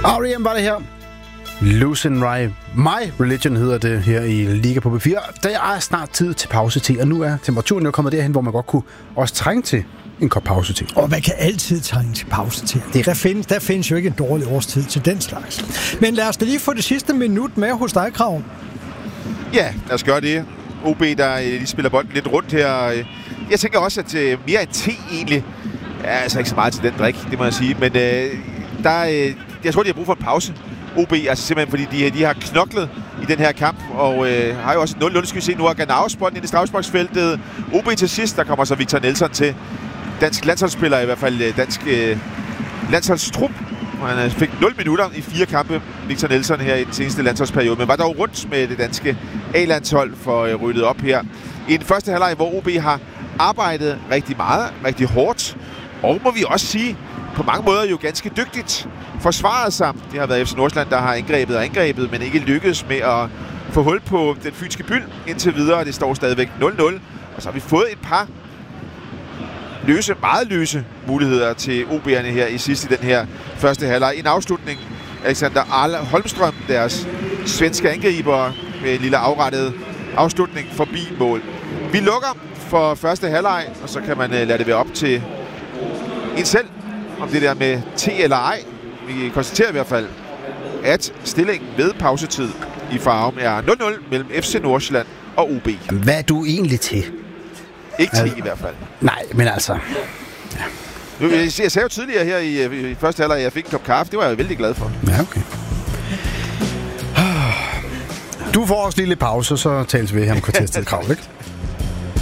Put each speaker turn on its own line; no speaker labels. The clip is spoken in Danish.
R.E.M. var det her. Losing My Religion hedder det her i Liga på B4. Der er snart tid til pause-te, og nu er temperaturen jo kommet derhen, hvor man godt kunne også trænge til en kop pause-te.
Og man kan altid trænge til pause-te. Der findes jo ikke en dårlig årstid til den slags. Men lad os da lige få det sidste minut med hos dig, Kraven.
Ja, lad os gøre det. OB, der lige spiller bolden lidt rundt her. Jeg tænker også, at mere end te egentlig er altså ikke så meget til den drik, det må jeg sige. Men jeg tror, de har brug for en pause. OB, altså simpelthen fordi de har knoklet i den her kamp, og har jo også 0-0, skal vi se nu, og Ganaus bolden ind i strafsparksfeltet. OB til sidst, der kommer så Victor Nelson til. Dansk landsholdsspiller, i hvert fald dansk landsholdstrup. Han fik 0 minutter i 4 kampe, Victor Nelson, her i den seneste landsholdsperiode, men var dog rundt med det danske A-landshold for ryddet op her. I den første halvleg, hvor OB har arbejdet rigtig meget, rigtig hårdt, og må vi også sige, på mange måder jo ganske dygtigt forsvaret sig. Det har været FC Nordsjælland, der har angrebet, men ikke lykkedes med at få hul på den fynske byld indtil videre. Det står stadigvæk 0-0, og så har vi fået et par meget løse muligheder til OB'erne her i sidst i den her første halvleg. En afslutning. Alexander Holmström, deres svenske angriber, med en lille afrettet afslutning forbi mål. Vi lukker for første halvleg, og så kan man lade det være op til en selv, om det der med te eller ej. Vi konstaterer i hvert fald, at stillingen ved pausetid i Farum er 0-0 mellem FC Nordsjælland og OB.
Hvad er du egentlig til?
Ikke te i hvert fald.
Nej, men altså...
Ja. Jeg sagde jo tidligere her i første halvleg, at jeg fik en kop kaffe. Det var jeg vældig glad for.
Ja, okay. Du får også lige lidt pause, så tales vi her om kvarterstid, Krav, ikke?